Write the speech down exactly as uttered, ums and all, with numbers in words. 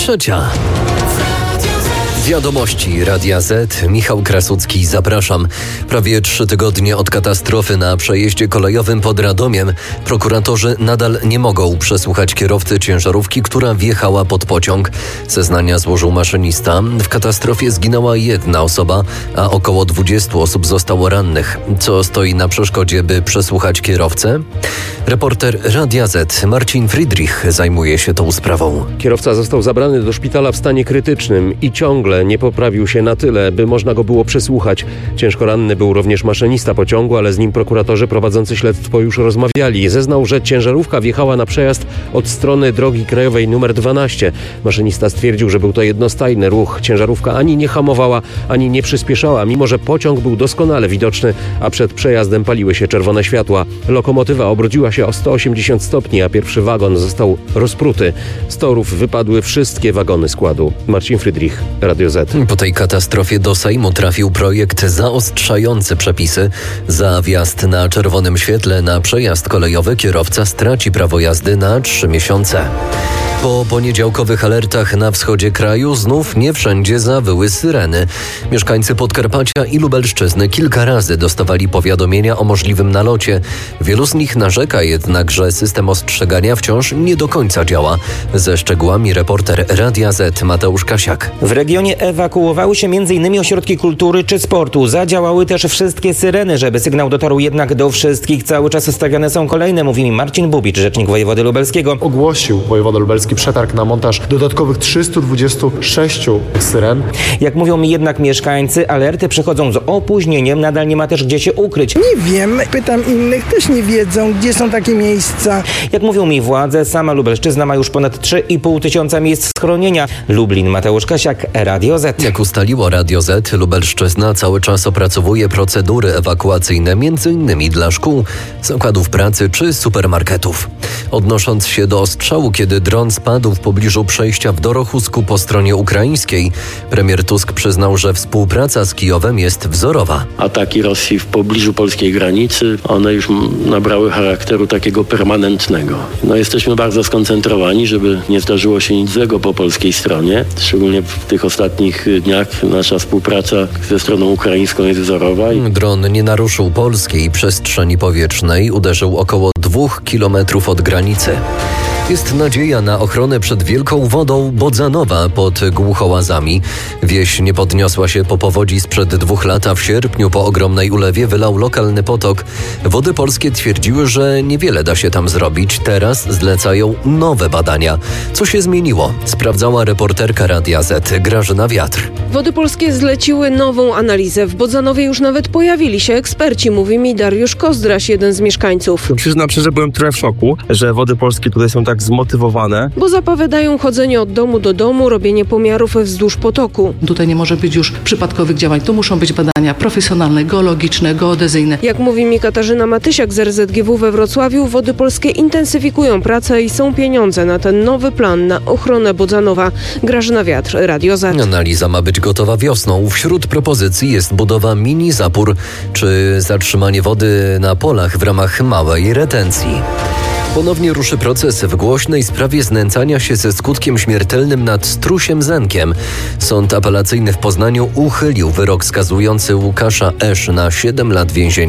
trzecia. Wiadomości Radia Z. Michał Krasucki, zapraszam. Prawie trzy tygodnie od katastrofy na przejeździe kolejowym pod Radomiem prokuratorzy nadal nie mogą przesłuchać kierowcy ciężarówki, która wjechała pod pociąg. Zeznania złożył maszynista. W katastrofie zginęła jedna osoba, a około dwudziestu osób zostało rannych. Co stoi na przeszkodzie, by przesłuchać kierowcę? Reporter Radia Z Marcin Friedrich zajmuje się tą sprawą. Kierowca został zabrany do szpitala w stanie krytycznym i ciągle nie poprawił się na tyle, by można go było przesłuchać. Ciężko ranny był również maszynista pociągu, ale z nim prokuratorzy prowadzący śledztwo już rozmawiali. Zeznał, że ciężarówka wjechała na przejazd od strony drogi krajowej numer dwanaście. Maszynista stwierdził, że był to jednostajny ruch. Ciężarówka ani nie hamowała, ani nie przyspieszała, mimo że pociąg był doskonale widoczny, a przed przejazdem paliły się czerwone światła. Lokomotywa obróciła się o sto osiemdziesiąt stopni, a pierwszy wagon został rozpruty. Z torów wypadły wszystkie wagony składu. Marcin Friedrich, Radio Z. Po tej katastrofie do Sejmu trafił projekt zaostrzający przepisy. Za wjazd na czerwonym świetle na przejazd kolejowy kierowca straci prawo jazdy na trzy miesiące. Po poniedziałkowych alertach na wschodzie kraju znów nie wszędzie zawyły syreny. Mieszkańcy Podkarpacia i Lubelszczyzny kilka razy dostawali powiadomienia o możliwym nalocie. Wielu z nich narzeka jednak, że system ostrzegania wciąż nie do końca działa. Ze szczegółami reporter Radia Z Mateusz Kasiak. W regionie ewakuowały się m.in. ośrodki kultury czy sportu. Zadziałały też wszystkie syreny, żeby sygnał dotarł jednak do wszystkich. Cały czas stawiane są kolejne, mówi mi Marcin Bubicz, rzecznik wojewody lubelskiego. Ogłosił wojewoda lubelski przetarg na montaż dodatkowych trzystu dwudziestu sześciu syren. Jak mówią mi jednak mieszkańcy, alerty przychodzą z opóźnieniem, nadal nie ma też gdzie się ukryć. Nie wiem, pytam innych, też nie wiedzą, gdzie są takie miejsca. Jak mówią mi władze, sama Lubelszczyzna ma już ponad trzy i pół tysiąca miejsc schronienia. Lublin, Mateusz Kasiak, Radio Z. Jak ustaliło Radio Z, Lubelszczyzna cały czas opracowuje procedury ewakuacyjne, m.in. dla szkół, zakładów pracy czy supermarketów. Odnosząc się do ostrzału, kiedy dron spadł w pobliżu przejścia w Dorochusku po stronie ukraińskiej, premier Tusk przyznał, że współpraca z Kijowem jest wzorowa. Ataki Rosji w pobliżu polskiej granicy, one już nabrały charakteru takiego permanentnego. No, jesteśmy bardzo skoncentrowani, żeby nie zdarzyło się nic złego po polskiej stronie. Szczególnie w tych ostatnich dniach nasza współpraca ze stroną ukraińską jest wzorowa. Dron nie naruszył polskiej przestrzeni powietrznej, uderzył około dwóch kilometrów od granicy. Jest nadzieja na ochronę przed wielką wodą Bodzanowa pod Głuchołazami. Wieś nie podniosła się po powodzi sprzed dwóch lat, a w sierpniu po ogromnej ulewie wylał lokalny potok. Wody polskie twierdziły, że niewiele da się tam zrobić. Teraz zlecają nowe badania. Co się zmieniło? Sprawdzała reporterka Radia Z Grażyna Wiatr. Wody polskie zleciły nową analizę. W Bodzanowie już nawet pojawili się eksperci, mówi mi Dariusz Kozdraś, jeden z mieszkańców. Przyznam szczerze, byłem trochę w szoku, że wody polskie tutaj są tak zmotywowane. Bo zapowiadają chodzenie od domu do domu, robienie pomiarów wzdłuż potoku. Tutaj nie może być już przypadkowych działań. To muszą być badania profesjonalne, geologiczne, geodezyjne. Jak mówi mi Katarzyna Matysiak z R Z G W we Wrocławiu, Wody polskie intensyfikują pracę i są pieniądze na ten nowy plan na ochronę Bodzanowa. Grażyna Wiatr, Radio Z. Analiza ma być gotowa wiosną. Wśród propozycji jest budowa mini zapór czy zatrzymanie wody na polach w ramach małej retencji. Ponownie ruszy proces w głośnej sprawie znęcania się ze skutkiem śmiertelnym nad strusiem Zenkiem. Sąd apelacyjny w Poznaniu uchylił wyrok skazujący Łukasza Esz na siedem lat więzienia.